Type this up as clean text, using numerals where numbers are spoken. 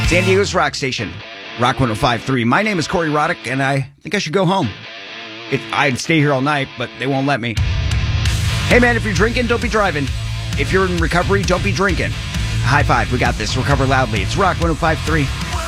San Diego's rock station, Rock 105.3. My name is Corey Roddick, and I think I should go home. I'd stay here all night, but they won't let me. Hey, man, if you're drinking, don't be driving. If you're in recovery, don't be drinking. High five. We got this. Recover loudly. It's Rock 105.3.